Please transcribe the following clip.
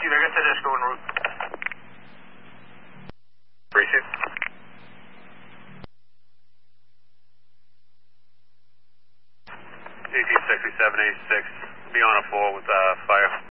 Chief, I got that escort en route. Appreciate it. DT 6786, be on a 4 with fire.